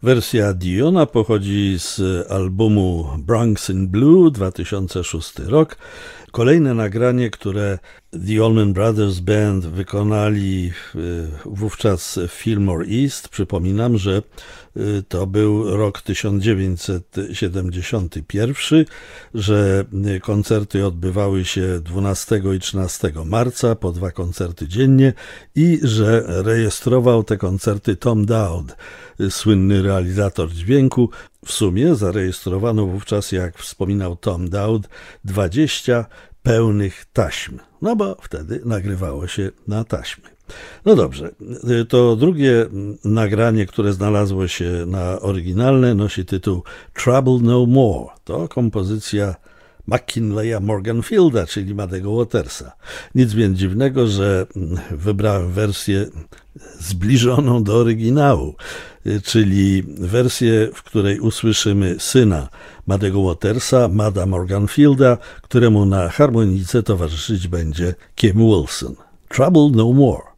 Wersja Diona pochodzi z albumu Bronx in Blue, 2006 rok. Kolejne nagranie, które The Allman Brothers Band wykonali wówczas w Fillmore East. Przypominam, że to był rok 1971, że koncerty odbywały się 12 i 13 marca, po 2 koncerty dziennie i że rejestrował te koncerty Tom Dowd, słynny realizator dźwięku. W sumie zarejestrowano wówczas, jak wspominał Tom Dowd, 20 pełnych taśm, no bo wtedy nagrywało się na taśmy. No dobrze, to drugie nagranie, które znalazło się na oryginalne, nosi tytuł Trouble No More. To kompozycja McKinleya Morganfielda, czyli Muddego Watersa. Nic więc dziwnego, że wybrałem wersję zbliżoną do oryginału, czyli wersję, w której usłyszymy syna Muddego Watersa, Mudda Morganfielda, któremu na harmonice towarzyszyć będzie Kim Wilson. Trouble No More.